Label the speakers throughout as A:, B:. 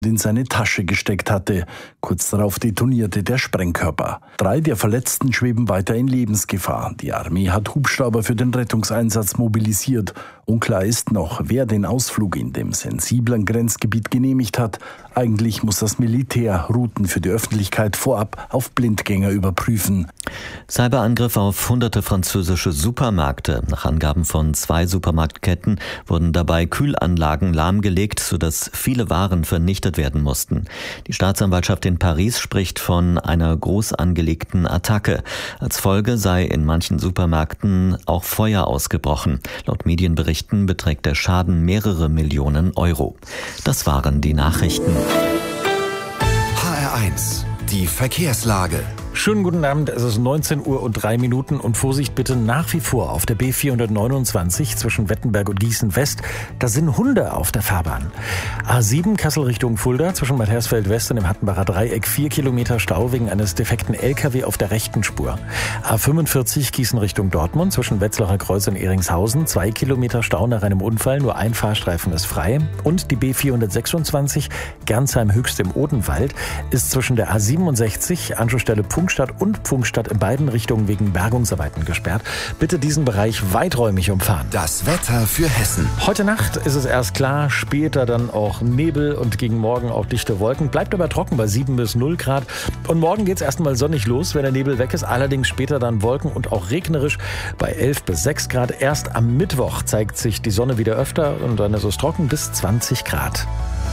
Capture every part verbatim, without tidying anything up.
A: in seine Tasche gesteckt hatte. Kurz darauf detonierte der Sprengkörper. Drei der Verletzten schweben weiter in Lebensgefahr. Die Armee hat Hubschrauber für den Rettungseinsatz mobilisiert. Unklar ist noch, wer den Ausflug in dem sensiblen Grenzgebiet genehmigt hat. Eigentlich muss das Militär Routen für die Öffentlichkeit vorab auf Blindgänger überprüfen.
B: Cyberangriff auf hunderte französische Supermärkte. Nach Angaben von zwei Supermarktketten wurden dabei Kühlanlagen lahmgelegt, sodass viele Waren vernichtet werden mussten. Die Staatsanwaltschaft in Paris spricht von einer groß angelegten Attacke. Als Folge sei in manchen Supermärkten auch Feuer ausgebrochen. Laut Medienberichten beträgt der Schaden mehrere Millionen Euro. Das waren die Nachrichten.
C: H R eins, die Verkehrslage.
D: Schönen guten Abend, es ist neunzehn Uhr und drei Minuten und Vorsicht bitte nach wie vor auf der B vierhundertneunundzwanzig zwischen Wettenberg und Gießen West. Da sind Hunde auf der Fahrbahn. A sieben Kassel Richtung Fulda zwischen Bad Hersfeld West und dem Hattenbacher Dreieck vier Kilometer Stau wegen eines defekten L K W auf der rechten Spur. A fünfundvierzig Gießen Richtung Dortmund zwischen Wetzlacher Kreuz und Ehringshausen zwei Kilometer Stau nach einem Unfall, nur ein Fahrstreifen ist frei. Und die B vierhundertsechsundzwanzig Gernsheim Höchst im Odenwald ist zwischen der A siebenundsechzig Anschlussstelle Pfungstadt und Pfungstadt in beiden Richtungen wegen Bergungsarbeiten gesperrt. Bitte diesen Bereich weiträumig umfahren.
C: Das Wetter für Hessen.
D: Heute Nacht ist es erst klar, später dann auch Nebel und gegen morgen auch dichte Wolken. Bleibt aber trocken bei sieben bis null Grad. Und morgen geht es erstmal sonnig los, wenn der Nebel weg ist. Allerdings später dann Wolken und auch regnerisch bei elf bis sechs Grad. Erst am Mittwoch zeigt sich die Sonne wieder öfter und dann ist es trocken bis zwanzig Grad.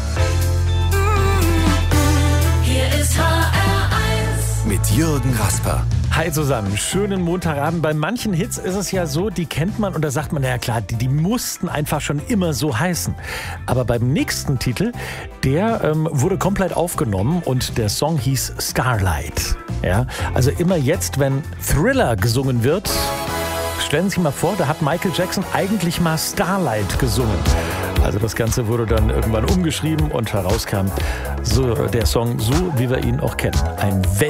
E: Hier ist H R eins
C: Mit Jürgen Rasper.
D: Hi zusammen, schönen Montagabend. Bei manchen Hits ist es ja so, die kennt man und da sagt man, na ja klar, die, die mussten einfach schon immer so heißen. Aber beim nächsten Titel, der ähm, wurde komplett aufgenommen und der Song hieß Starlight. Ja, also immer jetzt, wenn Thriller gesungen wird, stellen Sie sich mal vor, da hat Michael Jackson eigentlich mal Starlight gesungen. Also das Ganze wurde dann irgendwann umgeschrieben und herauskam so der Song, so wie wir ihn auch kennen. Ein Welt